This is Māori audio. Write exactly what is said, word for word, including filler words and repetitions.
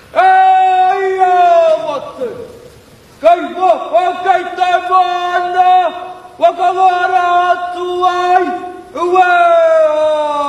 Ai, você! Quem vou, quem tá bom? Wakawara tuai! Ué!